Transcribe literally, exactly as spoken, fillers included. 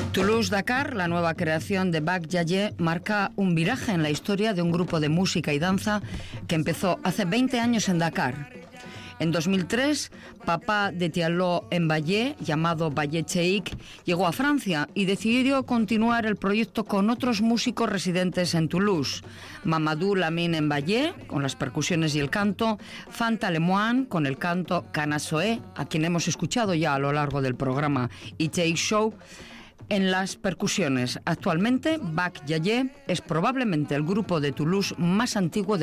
Toulouse-Dakar, la nueva creación de Bak Yayé, marca un viraje en la historia de un grupo de música y danza que empezó hace veinte años en Dakar. En dos mil tres, Papa de Diallo Mbaye, llamado Baye Cheikh, llegó a Francia y decidió continuar el proyecto con otros músicos residentes en Toulouse. Mamadou Lamine Mbaye, con las percusiones y el canto, Fanta Lemoine, con el canto, Kanasoe, a quien hemos escuchado ya a lo largo del programa, y Cheikh Show, en las percusiones. Actualmente, Bak Yayé es probablemente el grupo de Toulouse más antiguo de